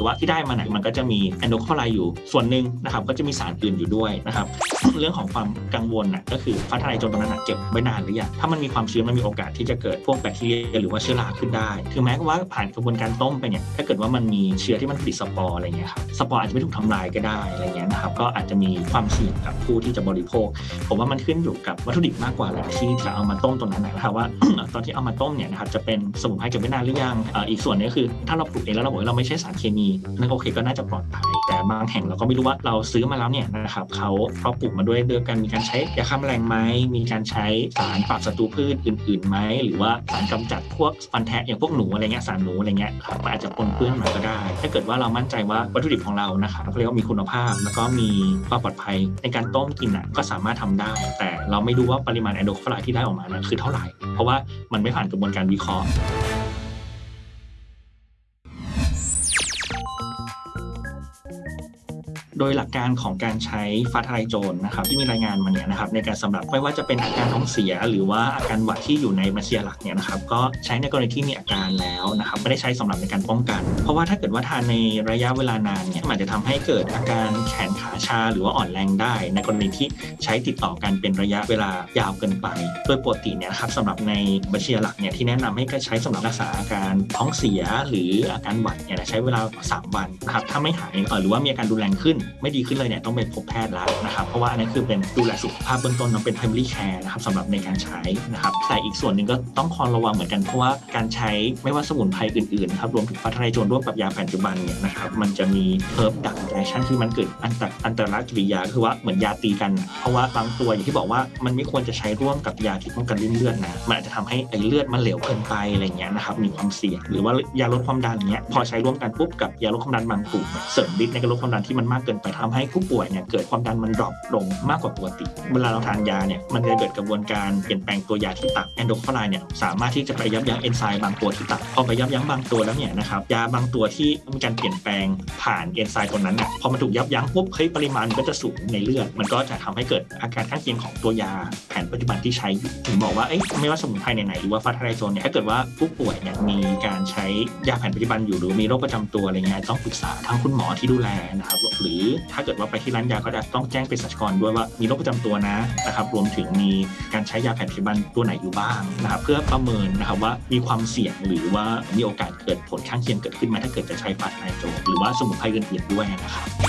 ว่าที่ได้มาเนี่ยมันก็จะมีแอนโดคอไลอยู่ส่วนหนึ่งนะครับก็จะมีสารอื่นอยู่ด้วยนะครับ เรื่องของความกังวลก็คือฟ้าทะลายโจรตรงนั้นเก็บไว้นานหรือยังถ้ามันมีความชื้นมันมีโอกาสที่จะเกิดพวกแบคทีเรียหรือว่าเชื้อราขึ้นได้ถึงแม้ว่าผ่านกระบวนการต้มไปเนี่ยถ้าเกิดว่ามันมีเชื้อที่มันผลิตสปอร์อะไรเงี้ยครับสปอร์อาจจะไม่ถูกทำลายก็ได้อะไรเงี้ยนะครับก็อาจจะมีความเสี่ยงกับผู้ที่จะบริโภคผมว่ามันขึ้นอยู่กับวัตถุดิบมากกว่าแหละที่จะเอามาต้มตรงนั้นนะครับว่า ตอนที่เอามาต้มเนี่ยนะครับจะเป็นสมุนไพรเก็บไว้นานหรือยังอีกส่วนนึงก็คือถ้าเราปลูกเองแล้วเราบอกว่าเราไม่ใช่สารเคมีนั่นโอเคก็น่าจะปลอดภัยแต่บางแห่งเราก็ไม่รู้ว่าเราซื้อมาแล้วเนี่ยนะครับเขาปลูกมาด้วยกันมีการใช้ยาฆ่าแมลงไหมมีการใช้สารปราบศัตรูพืชอื่นๆไหมหรือว่าสารกำจัดพวกฟันแทะอย่างพวกหนูอะไรเงี้ยสารหนูอะไรเงี้ยครับมันอาจจะปนเปื้อนมาก็ได้ถ้าเกิดว่าเรามั่นใจว่าวัตถุดิบของเรานะครับเรียกว่ามีคุณภาพแล้วก็มีความปลอดภัยในการต้มกินก็สามารถทำได้แต่เราไม่รู้ว่าปริมาณแอนโดคอไลที่ได้ออกมาคือเท่าไหร่เพราะว่ามันไม่ผ่านกระบวนการวิเคราะห์โดยหลักการของการใช้ฟ้าทะลายโจรนะครับที่มีรายงานมาเนี่ยนะครับในการสำหรับไม่ว่าจะเป็นอาการท้องเสียหรือว่าอาการหวัดที่อยู่ในบัญชีหลักเนี่ยนะครับก็ใช้ในกรณีที่มีอาการแล้วนะครับไม่ได้ใช้สำหรับในการป้องกันเพราะว่าถ้าเกิดว่าทานในระยะเวลานานเนี่ยมันจะทำให้เกิดอาการแขนขาชาหรือว่าอ่อนแรงได้ในกรณีที่ใช้ติดต่อกันเป็นระยะเวลายาวเกินไปโดยปกติเนี่ยนะครับสำหรับในบัญชีหลักเนี่ยที่แนะนำให้ใช้สำหรับรักษาอาการท้องเสียหรืออาการหวัดเนี่ยใช้เวลา3 วันนะครับถ้าไม่หายหรือว่ามีอาการรุนแรงขึ้นไม่ดีขึ้นเลยเนี่ยต้องไปพบแพทย์แล้วนะครับเพราะว่าอันนั้นคือเป็นดูแลสุขภาพเบื้องต้นเป็น primary care นะครับสำหรับในการใช้นะครับแต่อีกส่วนหนึ่งก็ต้องคอยระวังเหมือนกันเพราะว่าการใช้ไม่ว่าสมุนไพรอื่นๆนะครับรวมถึงฟ้าทะลายโจรร่วมกับยาแผนปัจจุบันเนี่ยนะครับมันจะมีเพิร์ฟดักแอคชั่นที่มันเกิดอันตรกิริยาคือว่าเหมือนยาตีกันเพราะว่าบางตัวอย่างที่บอกว่ามันไม่ควรจะใช้ร่วมกับยาที่ป้องกันริ่มเลือดนะมันอาจจะทำให้เลือดมันเหลวเกินไปอะไรเงี้ยนะครับมีความเสี่ยงหรือว่ายาลดความดันเงี้ยพอใช้ร่วมกันปุ๊บกับยาลดความดันบางกลุ่มเสริมฤทธิ์ในการลดความดันที่มันมากเกินไปทำให้ผู้ป่วยเนี่ยเกิดความดันมันดรอปลงมากกว่าปกติเวลาเราทานยาเนี่ยมันจะเกิดกระบวนการเปลี่ยนแปลงตัวยาที่ตับแอนโดคอไลเนี่ยสามารถที่จะไปยับยั้งเอนไซม์บางตัวที่ตับพอไปยับยั้งบางตัวแล้วเนี่ยนะครับยาบางตัวที่มีการเปลี่ยนแปลงผ่านเอนไซม์ตัวนั้นพอมันถูกยับยั้งปุ๊บปริมาณก็จะสูงในเลือดมันก็จะทำให้เกิดอาการข้างเคียงของตัวยาแผนปัจจุบันที่ใช้ถึงบอกว่าไม่ว่าสมุนไพรไหนๆหรือว่าฟ้าทะลายโจรเนี่ยถ้าเกิดว่าผู้ป่วยเนี่ยมีการใช้ยาแผนปัจจุบันอยู่หรือมีโรคประจำตัวอะไรเงี้ยต้องปรึกษาทางคุณหมอที่ดูแลนะครับหรือถ้าเกิดว่าไปที่ร้านยาก็จะต้องแจ้งเภสัชกรด้วยว่ามีโรคประจำตัวนะครับรวมถึงมีการใช้ยาแผนปัจจุบันตัวไหนอยู่บ้างนะครับเพื่อประเมินนะครับว่ามีความเสี่ยงหรือว่ามีโอกาสเกิดผลข้างเคียงเกิดขึ้นไหมถ้าเกิดจะใช้ฟ้าทะลายโจรหรือว่าสมุนไพรอื่นๆด้วยนะครับ